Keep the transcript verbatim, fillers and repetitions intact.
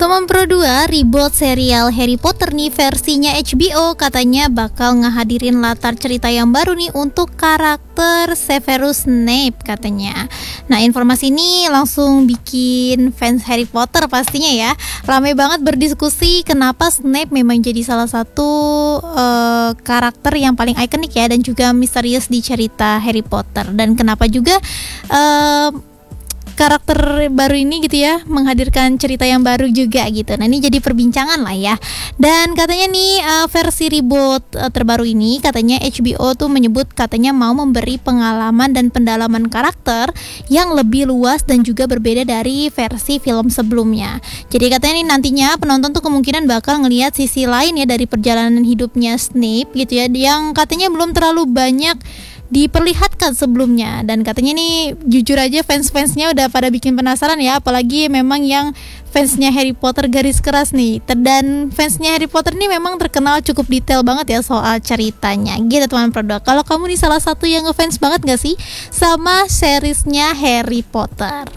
Teman Pro dua, reboot serial Harry Potter nih versinya H B O katanya bakal ngehadirin latar cerita yang baru nih untuk karakter Severus Snape katanya. Nah, informasi ini langsung bikin fans Harry Potter pastinya ya rame banget berdiskusi kenapa Snape memang jadi salah satu uh, karakter yang paling ikonik ya dan juga misterius di cerita Harry Potter, dan kenapa juga uh, karakter baru ini gitu ya menghadirkan cerita yang baru juga gitu. Nah, ini jadi perbincangan lah ya. Dan katanya nih uh, versi reboot uh, terbaru ini katanya H B O tuh menyebut katanya mau memberi pengalaman dan pendalaman karakter yang lebih luas dan juga berbeda dari versi film sebelumnya. Jadi katanya nih nantinya penonton tuh kemungkinan bakal ngelihat sisi lain ya dari perjalanan hidupnya Snape gitu ya, yang katanya belum terlalu banyak diperlihatkan sebelumnya. Dan katanya nih jujur aja fans-fansnya udah pada bikin penasaran ya, apalagi memang yang fansnya Harry Potter garis keras nih. Dan fansnya Harry Potter nih memang terkenal cukup detail banget ya soal ceritanya gitu teman Pro. Kalau kamu nih salah satu yang ngefans banget gak sih sama seriesnya Harry Potter?